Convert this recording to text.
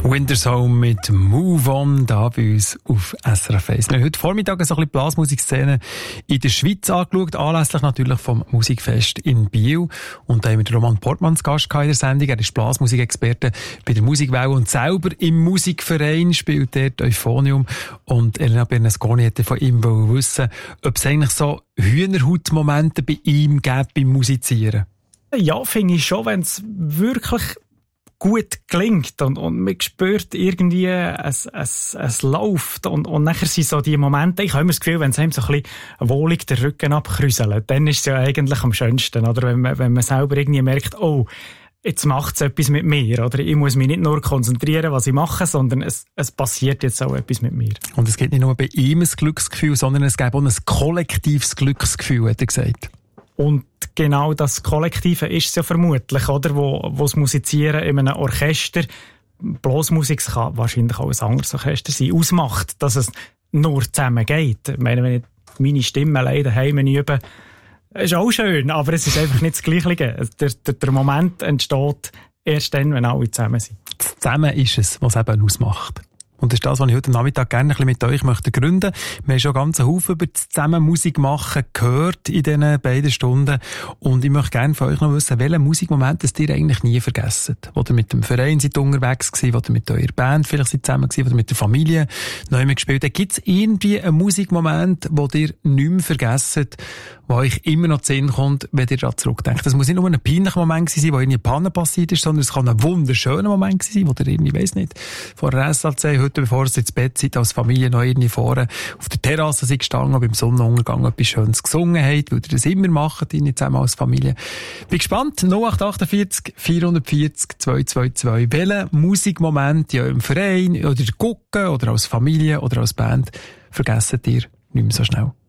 Winter's Home mit Move On, da bei uns auf SRF 1. Wir haben heute Vormittag so ein bisschen Blasmusikszene in der Schweiz angeschaut, anlässlich natürlich vom Musikfest in Biel. Und da haben wir den Roman Portmann zu Gast in der Sendung. Er ist Blasmusikexperte bei der Musikwelle und selber im Musikverein spielt dort Euphonium. Und Elena Bernasconi hätte von ihm wissen, ob es eigentlich so Hühnerhautmomente bei ihm gibt beim Musizieren. Ja, finde ich schon, wenn es wirklich gut klingt und man spürt irgendwie, es läuft und nachher sind so die Momente, ich habe immer das Gefühl, wenn es einem so ein bisschen wohlig den Rücken abkrüselt, dann ist es ja eigentlich am schönsten, oder? Wenn man selber irgendwie merkt, oh, jetzt macht es etwas mit mir, oder? Ich muss mich nicht nur konzentrieren, was ich mache, sondern es passiert jetzt auch etwas mit mir. Und es gibt nicht nur bei ihm ein Glücksgefühl, sondern es gibt auch ein kollektives Glücksgefühl, hat er gesagt. Und genau das Kollektive ist es ja vermutlich, oder? Wo das Musizieren in einem Orchester, Blasmusik, es kann wahrscheinlich auch ein anderes Orchester sein, ausmacht, dass es nur zusammen geht. Ich meine, wenn ich meine Stimme alleine daheim übe, ist auch schön, aber es ist einfach nicht das Gleiche. Der Moment entsteht erst dann, wenn alle zusammen sind. Das Zusammen ist es, was eben ausmacht. Und das ist das, was ich heute Nachmittag gerne ein bisschen mit euch möchte gründen. Wir haben schon ganz einen Haufen über das zusammen Musik machen gehört in diesen beiden Stunden. Und ich möchte gerne von euch noch wissen, welchen Musikmoment ihr eigentlich nie vergessen. Wo ihr mit dem Verein seid unterwegs gewesen, wo ihr mit eurer Band vielleicht seid zusammen gewesen, wo ihr mit der Familie neu gespielt habt. Gibt es irgendwie einen Musikmoment, wo ihr nicht mehr vergesst, wo euch immer noch zu Sinn kommt, wenn ihr daran zurückdenkt? Das muss nicht nur ein peinlicher Moment sein, wo irgendwie eine Panne passiert ist, sondern es kann ein wunderschöner Moment sein, wo ihr irgendwie, weiss nicht, vor der SAC heute, bevor ihr ins Bett seid, als Familie noch irgendwie vorne auf der Terrasse seid gestanden, beim Sonnenuntergang etwas Schönes gesungen habt, weil ihr das immer macht, irgendwie zusammen als Familie. Bin gespannt. 0848 440 222. Welchen Musikmoment ja im Verein oder gucken oder als Familie oder als Band vergesst ihr nicht mehr so schnell?